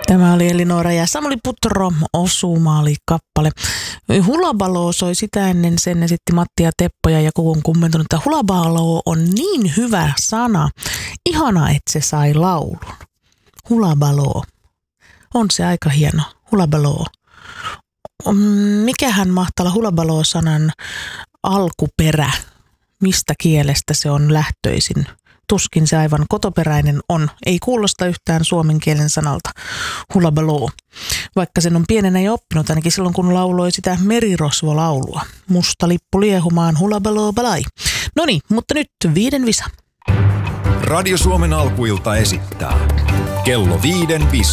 Tämä oli Elinora ja Samuli Putro, Osumaali kappale. Hulabaloo soi sitä ennen, sen esitti Matti ja Teppo ja joku on kommentoinut, että hulabaloo on niin hyvä sana. Ihana, että se sai laulun. Hulabaloo. On se aika hieno. Hulabaloo. Mikähän mahtaa olla hulabaloo-sanan alkuperä? Mistä kielestä se on lähtöisin? Tuskin se aivan kotoperäinen on. Ei kuulosta yhtään suomen kielen sanalta hulabaloo. Vaikka sen on pienenä jo oppinut, ainakin silloin kun lauloi sitä merirosvolaulua. Musta lippu liehumaan hulabaloo balai. Noniin, mutta nyt 5 visa. Radio Suomen alkuilta esittää Kello 5 visa.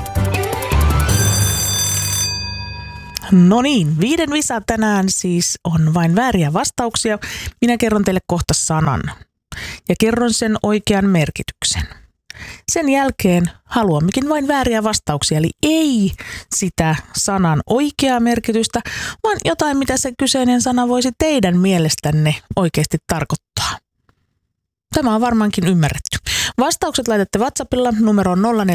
No niin, 5 visa tänään siis on vain vääriä vastauksia. Minä kerron teille kohta sanan ja kerron sen oikean merkityksen. Sen jälkeen haluammekin vain vääriä vastauksia, eli ei sitä sanan oikeaa merkitystä, vaan jotain, mitä se kyseinen sana voisi teidän mielestänne oikeasti tarkoittaa. Tämä on varmaankin ymmärretty. Vastaukset laitatte WhatsAppilla numeroon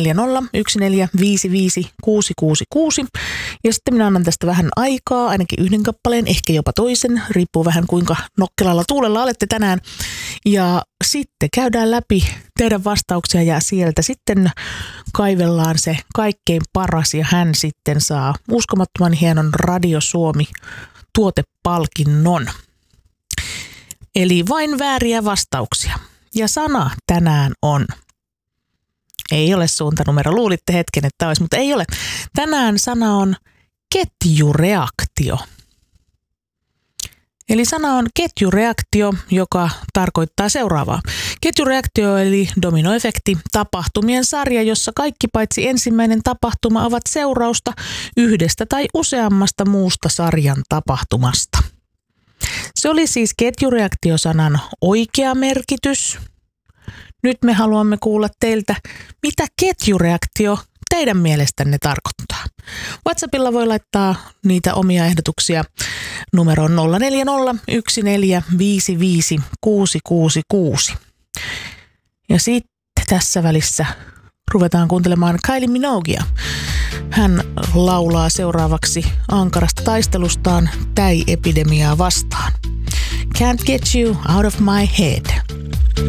0401455666 ja sitten minä annan tästä vähän aikaa, ainakin yhden kappaleen, ehkä jopa toisen, riippuu vähän kuinka nokkelalla tuulella olette tänään. Ja sitten käydään läpi teidän vastauksia ja sieltä sitten kaivellaan se kaikkein paras ja hän sitten saa uskomattoman hienon Radio Suomi tuotepalkinnon. Eli vain vääriä vastauksia. Ja sana tänään on, ei ole suuntanumero, luulitte hetken, että olisi, mutta ei ole. Tänään sana on ketjureaktio. Eli sana on ketjureaktio, joka tarkoittaa seuraavaa. Ketjureaktio eli dominoefekti, tapahtumien sarja, jossa kaikki paitsi ensimmäinen tapahtuma ovat seurausta yhdestä tai useammasta muusta sarjan tapahtumasta. Se oli siis ketjureaktiosanan oikea merkitys. Nyt me haluamme kuulla teiltä, mitä ketjureaktio teidän mielestänne tarkoittaa. WhatsAppilla voi laittaa niitä omia ehdotuksia numeroon 0401455666. Ja sitten tässä välissä ruvetaan kuuntelemaan Kylie Minoguea. Hän laulaa seuraavaksi ankarasta taistelustaan täiepidemiaa vastaan. Can't get you out of my head.